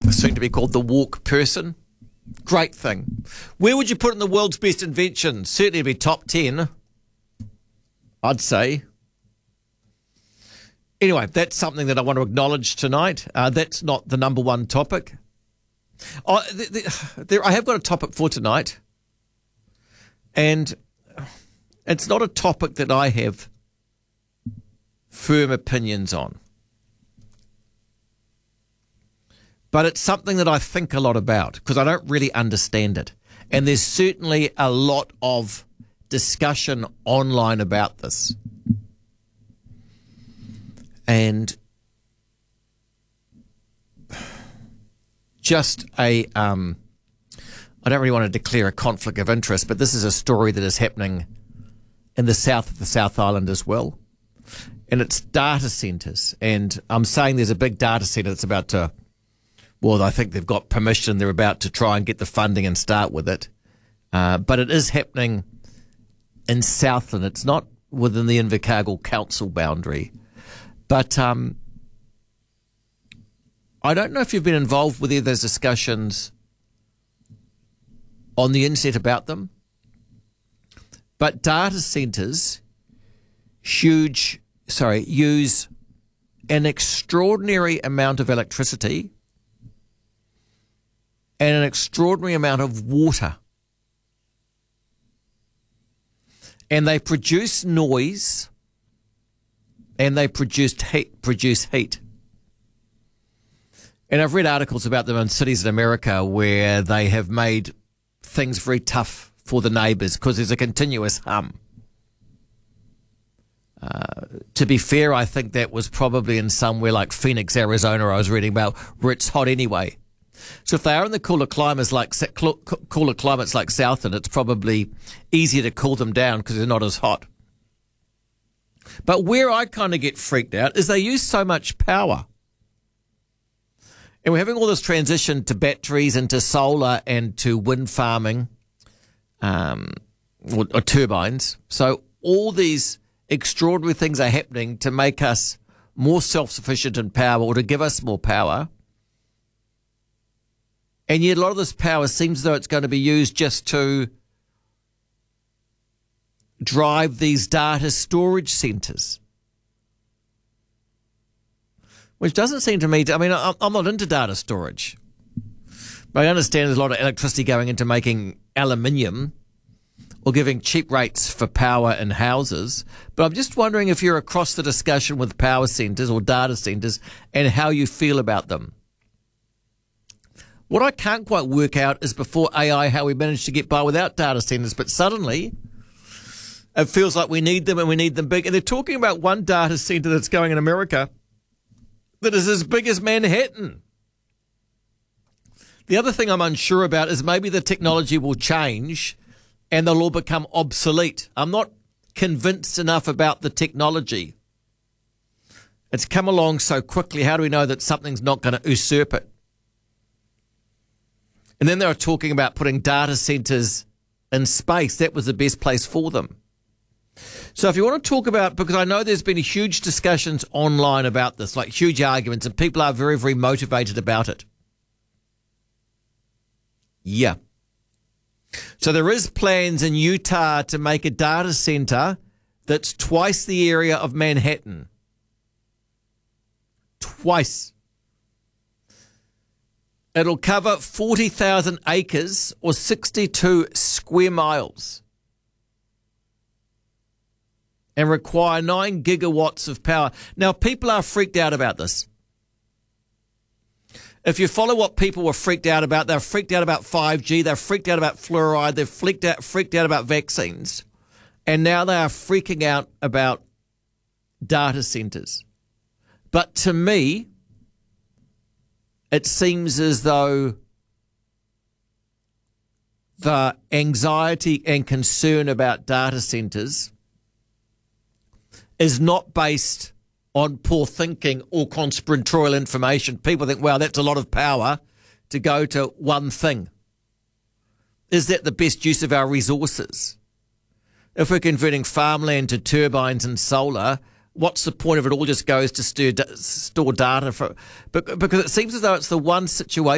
soon to be called the walk person. Great thing. Where would you put it in the world's best inventions? Certainly be top 10, I'd say. Anyway, that's something that I want to acknowledge tonight. That's not the number one topic. I have got a topic for tonight, and it's not a topic that I have firm opinions on. But it's something that I think a lot about because I don't really understand it. And there's certainly a lot of discussion online about this. And just I don't really want to declare a conflict of interest, but this is a story that is happening in the south of the South Island as well. And it's data centres. And I'm saying there's a big data centre that's about to, well, I think they've got permission. They're about to try and get the funding and start with it. But it is happening in Southland. It's not within the Invercargill Council boundary. But I don't know if you've been involved with any of those discussions on the internet about them. But data centres use an extraordinary amount of electricity and an extraordinary amount of water. And they produce noise and they produce heat. And I've read articles about them in cities in America where they have made things very tough for the neighbours because there's a continuous hum. To be fair, I think that was probably in somewhere like Phoenix, Arizona, I was reading about, where it's hot anyway. So if they are in the cooler climates like Southland, it's probably easier to cool them down because they're not as hot. But where I kind of get freaked out is they use so much power. And we're having all this transition to batteries and to solar and to wind farming or turbines. So all these extraordinary things are happening to make us more self-sufficient in power or to give us more power. And yet a lot of this power seems as though it's going to be used just to drive these data storage centres. Which doesn't seem to me to, I mean, I'm not into data storage. But I understand there's a lot of electricity going into making aluminium or giving cheap rates for power in houses. But I'm just wondering if you're across the discussion with power centres or data centres and how you feel about them. What I can't quite work out is before AI how we managed to get by without data centres, but suddenly it feels like we need them and we need them big. And they're talking about one data centre that's going in America that is as big as Manhattan. The other thing I'm unsure about is maybe the technology will change and they'll all become obsolete. I'm not convinced enough about the technology. It's come along so quickly. How do we know that something's not going to usurp it? And then they were talking about putting data centres in space. That was the best place for them. So if you want to talk about, because I know there's been huge discussions online about this, like huge arguments, and people are very, very motivated about it. Yeah. So there is plans in Utah to make a data centre that's twice the area of Manhattan. Twice. It'll cover 40,000 acres or 62 square miles and require 9 gigawatts of power. Now, people are freaked out about this. If you follow what people were freaked out about, they're freaked out about 5G, they're freaked out about fluoride, they're freaked out about vaccines, and now they are freaking out about data centres. But to me, it seems as though the anxiety and concern about data centres is not based on poor thinking or conspiratorial information. People think, wow, that's a lot of power to go to one thing. Is that the best use of our resources? If we're converting farmland to turbines and solar, what's the point of it all just goes to store data? Because it seems as though it's the one situation